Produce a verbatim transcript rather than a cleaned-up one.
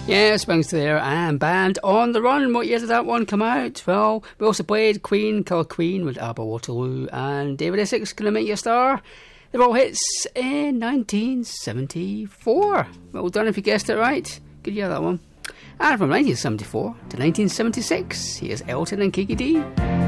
Yeah, Springs there, and Band on the Run. What year did that one come out? Well, we also played Queen, Killer Queen with ABBA Waterloo, and David Essex, Gonna Make You a Star. They were all hits in nineteen seventy-four. Well done if you guessed it right. Good year, that one. And from nineteen seventy-four to nineteen seventy-six, here's Elton and Kiki D.